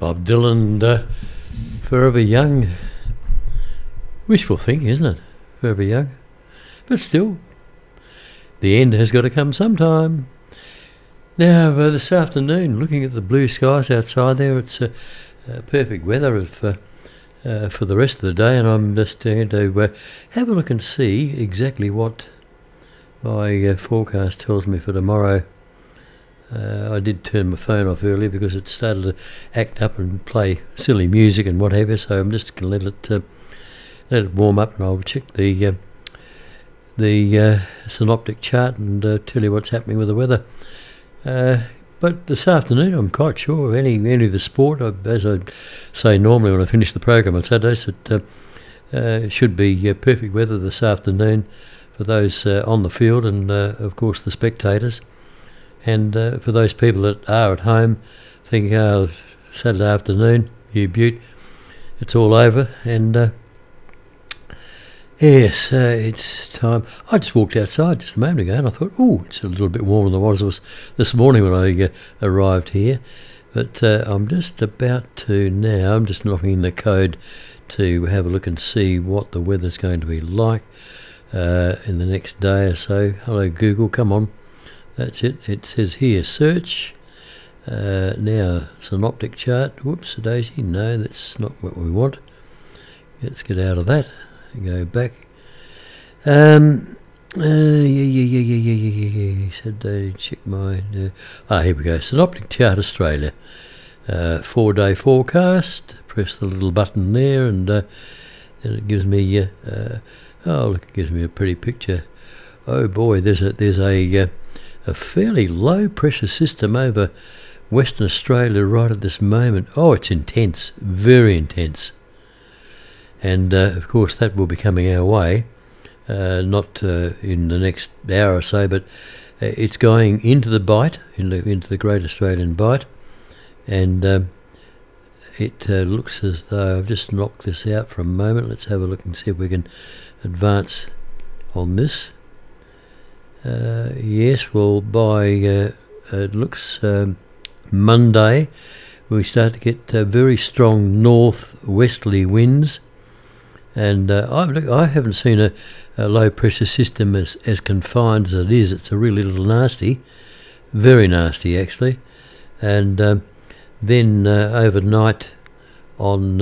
Bob Dylan, Forever Young. Wishful thinking, isn't it? Forever Young. But still, the end has got to come sometime. Now, this afternoon, looking at the blue skies outside there, it's perfect weather for the rest of the day, and I'm just going to have a look and see exactly what my forecast tells me for tomorrow. I did turn my phone off earlier because it started to act up and play silly music and whatever, so I'm just going to let it warm up, and I'll check the synoptic chart and tell you what's happening with the weather. But this afternoon, I'm quite sure of any of the sport. As I say normally when I finish the program on Saturdays, it should be perfect weather this afternoon for those on the field and, of course, the spectators. And for those people that are at home thinking, oh, Saturday afternoon, you beaut, it's all over. And yes, it's time. I just walked outside just a moment ago and I thought, oh, it's a little bit warmer than it was this morning when I arrived here. But I'm just about to now, I'm just knocking in the code to have a look and see what the weather's going to be like in the next day or so. Hello Google, come on. That's it. It says here, search. Now, synoptic chart. Whoops, a daisy. No, that's not what we want. Let's get out of that. Go back. Yeah. Said check my. Here we go. Synoptic chart Australia. 4-day forecast. Press the little button there, and then it gives me. Oh, look! It gives me a pretty picture. Oh boy, there's a fairly low pressure system over Western Australia right at this moment. Oh, it's intense, very intense. And of course that will be coming our way, not in the next hour or so, but it's going into the Bight, into the Great Australian Bight, and it looks as though I've just knocked this out for a moment. Let's have a look and see if we can advance on this. Yes, well, by it looks Monday we start to get very strong north-westerly winds, and I haven't seen a low pressure system as confined as it is. It's a really little nasty, very nasty actually. And then overnight on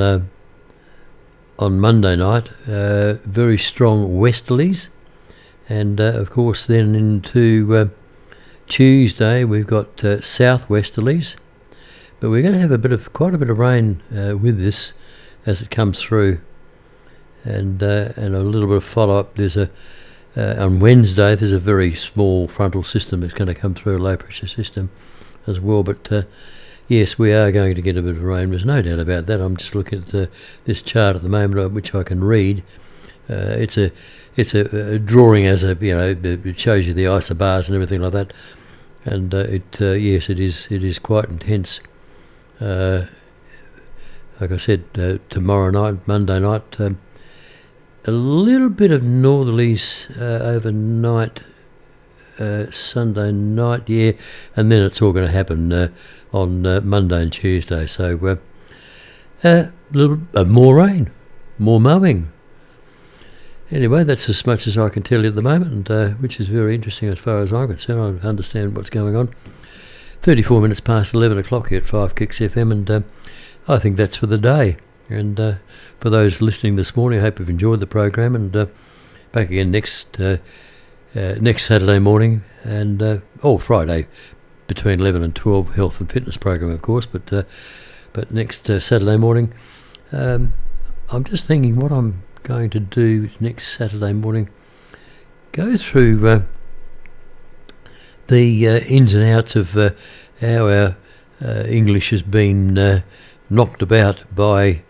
Monday night, very strong westerlies. And of course then into Tuesday we've got southwesterlies, but we're going to have quite a bit of rain with this as it comes through, and a little bit of follow-up. There's on Wednesday there's a very small frontal system that's going to come through, a low pressure system as well. But yes, we are going to get a bit of rain. There's no doubt about that. I'm just looking at this chart at the moment, which I can read. It's a drawing, as it shows you the isobars and everything like that, and yes, it is quite intense. Like I said, tomorrow night, Monday night, a little bit of northerlies overnight, Sunday night, yeah, and then it's all going to happen on Monday and Tuesday. So a little more rain, more mowing. Anyway, that's as much as I can tell you at the moment, which is very interesting as far as I'm concerned. I understand what's going on. 34 minutes past 11 o'clock here at 5 Kicks FM, and I think that's for the day. And for those listening this morning, I hope you've enjoyed the program, and back again next Saturday morning, and Friday between 11 and 12, health and fitness program, of course, but next Saturday morning. I'm just thinking what I'm going to do next Saturday morning, go through the ins and outs of how our English has been knocked about by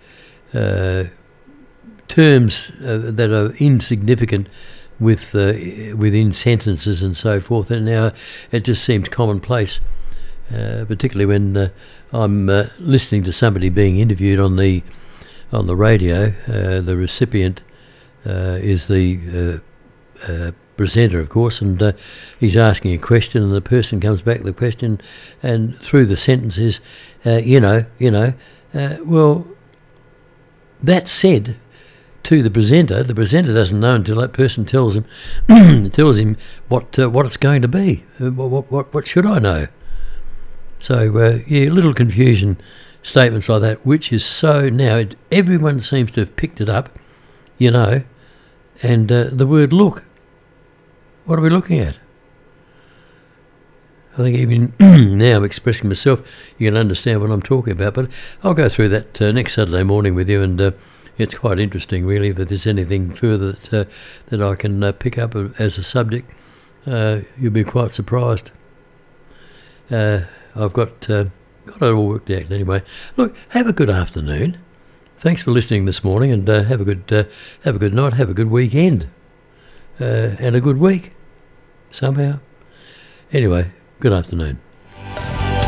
terms that are insignificant within sentences and so forth, and now it just seems commonplace, particularly when I'm listening to somebody being interviewed on the radio. The recipient is the presenter, of course, and he's asking a question, and the person comes back with the question, and through the sentence is, Well, that said, to the presenter doesn't know until that person tells him what it's going to be. What should I know? So yeah, little confusion statements like that, which is so now everyone seems to have picked it up, you know, and the word look. What are we looking at? I think even now expressing myself, you can understand what I'm talking about. But I'll go through that next Saturday morning with you, and it's quite interesting, really. If there's anything further that I can pick up as a subject, you'll be quite surprised. I've got it all worked out anyway. Look, have a good afternoon. Thanks for listening this morning, and have a good night. Have a good weekend, and a good week somehow. Anyway, good afternoon.